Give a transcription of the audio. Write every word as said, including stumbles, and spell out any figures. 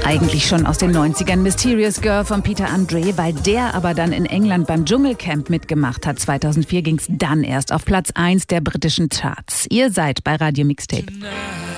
Eigentlich schon aus den neunzigern Mysterious Girl von Peter Andre, weil der aber dann in England beim Dschungelcamp mitgemacht hat. zweitausendvier ging es dann erst auf Platz eins der britischen Charts. Ihr seid bei Radio Mixtape.